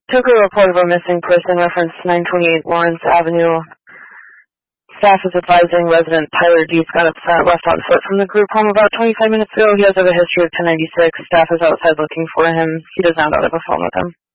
Took a report of a missing person, reference 928 Lawrence Avenue. Staff is advising resident Tyler Dietz got upset, left on foot from the group home about 25 minutes ago. He has a history of 1096. Staff is outside looking for him. He does not have a phone with him.